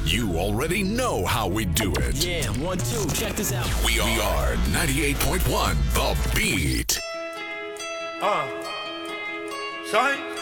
You already know how we do it. Yeah, 1, 2, check this out. We are 98.1 The Beat. Son.